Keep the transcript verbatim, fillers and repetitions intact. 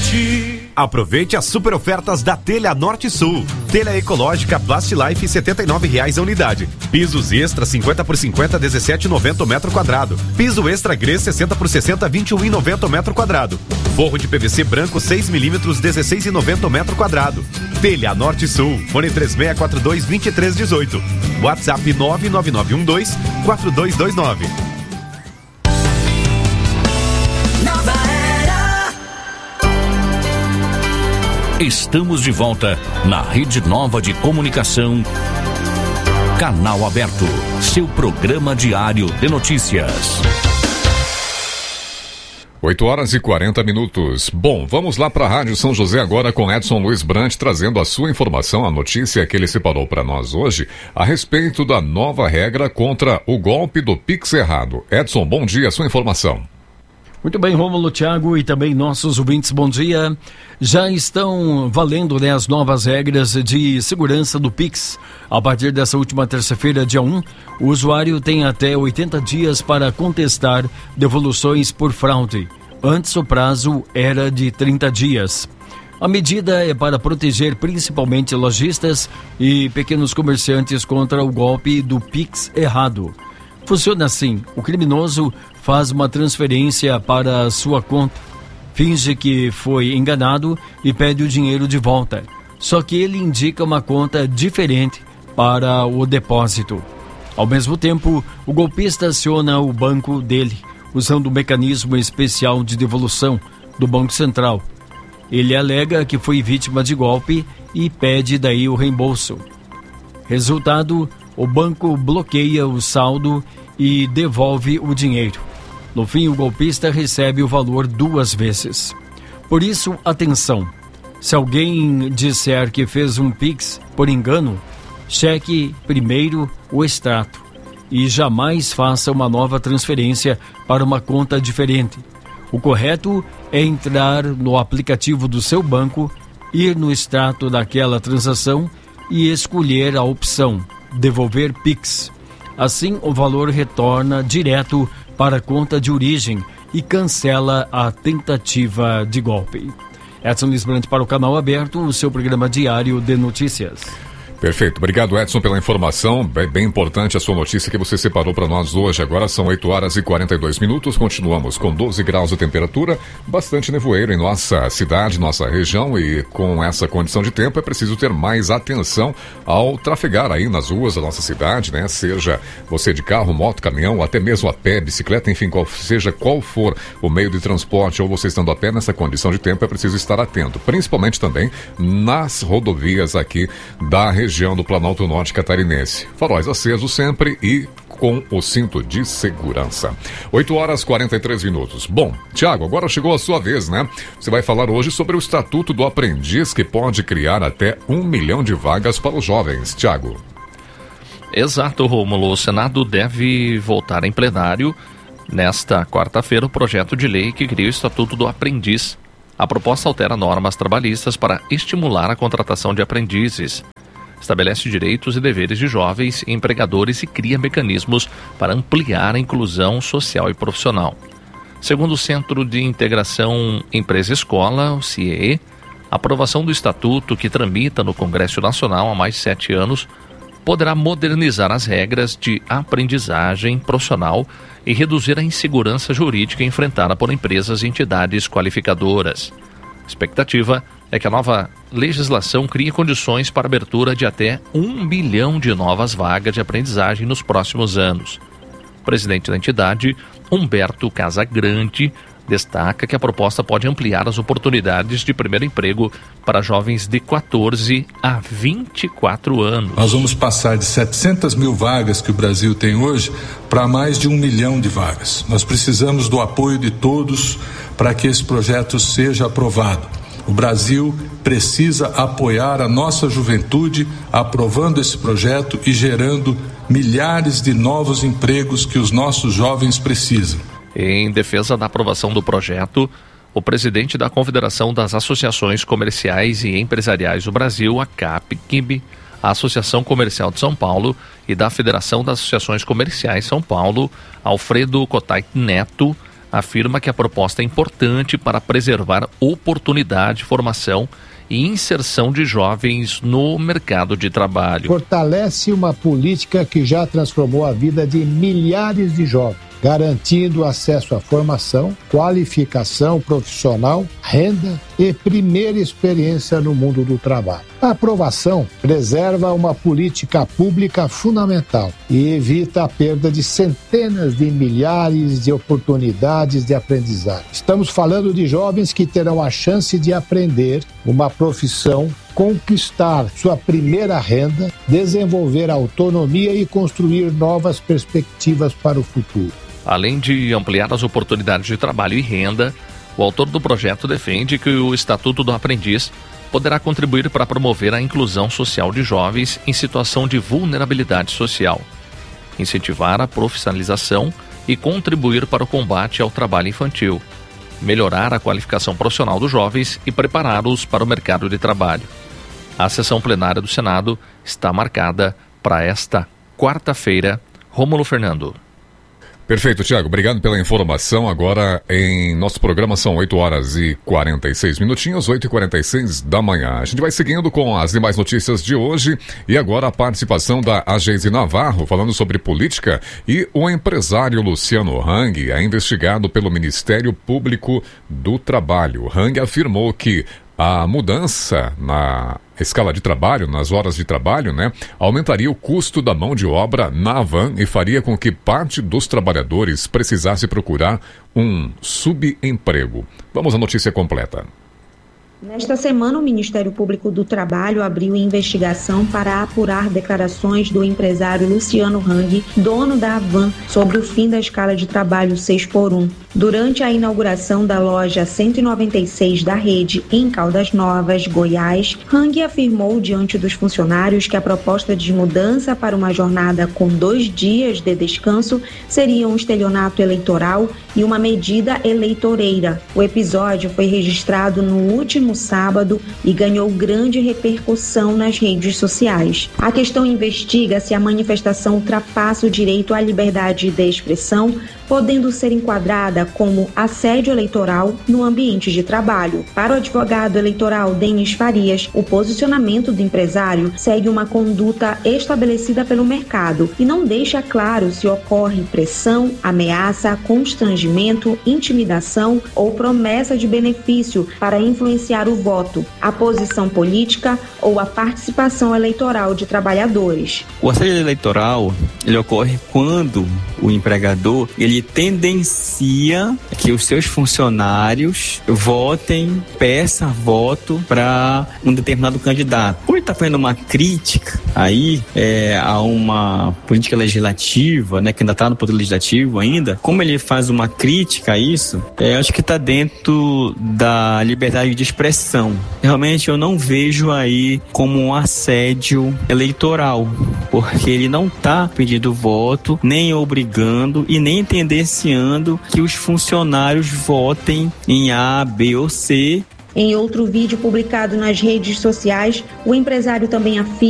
Norte. Aproveite as super ofertas da Telha Norte Sul. Telha ecológica Plastilife, setenta e nove reais a unidade. Pisos extra cinquenta por cinquenta, dezessete e noventa o metro quadrado. Piso extra Gre sessenta por sessenta, vinte e um e noventa o metro quadrado. Forro de P V C branco seis milímetros, dezesseis e noventa o metro quadrado. Telha Norte Sul. Fone três seis quatro dois, dois três um oito. WhatsApp nove nove nove um dois, quatro dois dois nove. Estamos de volta na Rede Nova de Comunicação. Canal Aberto, seu programa diário de notícias. oito horas e quarenta minutos. Bom, vamos lá para a Rádio São José agora com Edson Luiz Brant trazendo a sua informação, a notícia que ele separou para nós hoje a respeito da nova regra contra o golpe do Pix errado. Edson, bom dia, sua informação. Muito bem, Rômulo, Thiago e também nossos ouvintes, bom dia. Já estão valendo, né, as novas regras de segurança do Pix. A partir dessa última terça-feira, dia um, o usuário tem até oitenta dias para contestar devoluções por fraude. Antes, o prazo era de trinta dias. A medida é para proteger principalmente lojistas e pequenos comerciantes contra o golpe do Pix errado. Funciona assim: o criminoso faz uma transferência para a sua conta, finge que foi enganado e pede o dinheiro de volta. Só que ele indica uma conta diferente para o depósito. Ao mesmo tempo, o golpista aciona o banco dele, usando o mecanismo especial de devolução do Banco Central. Ele alega que foi vítima de golpe e pede daí o reembolso. Resultado: o banco bloqueia o saldo e devolve o dinheiro. No fim, o golpista recebe o valor duas vezes. Por isso, atenção. Se alguém disser que fez um Pix por engano, cheque primeiro o extrato e jamais faça uma nova transferência para uma conta diferente. O correto é entrar no aplicativo do seu banco, ir no extrato daquela transação e escolher a opção devolver Pix. Assim, o valor retorna direto para a conta de origem e cancela a tentativa de golpe. Edson Luiz Brant para o Canal Aberto, o seu programa diário de notícias. Perfeito, obrigado Edson pela informação, bem, bem importante a sua notícia que você separou para nós hoje. Agora são oito horas e quarenta e dois minutos, continuamos com doze graus de temperatura, bastante nevoeiro em nossa cidade, nossa região, e com essa condição de tempo é preciso ter mais atenção ao trafegar aí nas ruas da nossa cidade, né? Seja você de carro, moto, caminhão, até mesmo a pé, bicicleta, enfim, qual, seja qual for o meio de transporte ou você estando a pé nessa condição de tempo é preciso estar atento, principalmente também nas rodovias aqui da região. região do Planalto Norte Catarinense. Faróis acesos sempre e com o cinto de segurança. oito horas e quarenta e três minutos. Bom, Tiago, agora chegou a sua vez, né? Você vai falar hoje sobre o Estatuto do Aprendiz, que pode criar até um milhão de vagas para os jovens. Tiago. Exato, Rômulo. O Senado deve votar em plenário nesta quarta-feira o projeto de lei que cria o Estatuto do Aprendiz. A proposta altera normas trabalhistas para estimular a contratação de aprendizes. Estabelece direitos e deveres de jovens e empregadores e cria mecanismos para ampliar a inclusão social e profissional. Segundo o Centro de Integração Empresa-Escola, o C I E E, a aprovação do Estatuto, que tramita no Congresso Nacional há mais de sete anos, poderá modernizar as regras de aprendizagem profissional e reduzir a insegurança jurídica enfrentada por empresas e entidades qualificadoras. A expectativa é que a nova legislação crie condições para a abertura de até um milhão de novas vagas de aprendizagem nos próximos anos. O presidente da entidade, Humberto Casagrande, destaca que a proposta pode ampliar as oportunidades de primeiro emprego para jovens de quatorze a vinte e quatro anos. Nós vamos passar de setecentas mil vagas que o Brasil tem hoje para mais de um milhão de vagas. Nós precisamos do apoio de todos para que esse projeto seja aprovado. O Brasil precisa apoiar a nossa juventude aprovando esse projeto e gerando milhares de novos empregos que os nossos jovens precisam. Em defesa da aprovação do projeto, o presidente da Confederação das Associações Comerciais e Empresariais do Brasil, a CAPCIB, a Associação Comercial de São Paulo e da Federação das Associações Comerciais São Paulo, Alfredo Cotai Neto, afirma que a proposta é importante para preservar oportunidade, formação e inserção de jovens no mercado de trabalho. Fortalece uma política que já transformou a vida de milhares de jovens, garantindo acesso à formação, qualificação profissional, renda e primeira experiência no mundo do trabalho. A aprovação preserva uma política pública fundamental e evita a perda de centenas de milhares de oportunidades de aprendizagem. Estamos falando de jovens que terão a chance de aprender uma profissão, conquistar sua primeira renda, desenvolver autonomia e construir novas perspectivas para o futuro. Além de ampliar as oportunidades de trabalho e renda, o autor do projeto defende que o Estatuto do Aprendiz poderá contribuir para promover a inclusão social de jovens em situação de vulnerabilidade social, incentivar a profissionalização e contribuir para o combate ao trabalho infantil, melhorar a qualificação profissional dos jovens e prepará-los para o mercado de trabalho. A sessão plenária do Senado está marcada para esta quarta-feira. Rômulo Fernando. Perfeito, Tiago. Obrigado pela informação. Agora, em nosso programa, são oito horas e quarenta e seis minutinhos, oito e quarenta e seis da manhã. A gente vai seguindo com as demais notícias de hoje. E agora a participação da Geise Navarro, falando sobre política. E o empresário Luciano Hang é investigado pelo Ministério Público do Trabalho. Hang afirmou que a mudança na escala de trabalho, nas horas de trabalho, né, aumentaria o custo da mão de obra na Van e faria com que parte dos trabalhadores precisasse procurar um subemprego. Vamos à notícia completa. Nesta semana, o Ministério Público do Trabalho abriu investigação para apurar declarações do empresário Luciano Hang, dono da Avan, sobre o fim da escala de trabalho seis por um. Durante a inauguração da loja cento e noventa e seis da rede em Caldas Novas, Goiás, Hang afirmou diante dos funcionários que a proposta de mudança para uma jornada com dois dias de descanso seria um estelionato eleitoral e uma medida eleitoreira. O episódio foi registrado no último sábado e ganhou grande repercussão nas redes sociais. A questão investiga se a manifestação ultrapassa o direito à liberdade de expressão, podendo ser enquadrada como assédio eleitoral no ambiente de trabalho. Para o advogado eleitoral Denis Farias, o posicionamento do empresário segue uma conduta estabelecida pelo mercado e não deixa claro se ocorre pressão, ameaça, constrangimento, intimidação ou promessa de benefício para influenciar o voto, a posição política ou a participação eleitoral de trabalhadores. O assédio eleitoral, ele ocorre quando o empregador, ele tendencia que os seus funcionários votem, peçam voto para um determinado candidato. Como ele está fazendo uma crítica aí é, a uma política legislativa, né, que ainda está no poder legislativo ainda, como ele faz uma crítica a isso, é, acho que está dentro da liberdade de expressão. Realmente eu não vejo aí como um assédio eleitoral, porque ele não está pedindo voto, nem obrigando e nem tendenciando que os funcionários votem em A, B ou C. Em outro vídeo publicado nas redes sociais, o empresário também afirma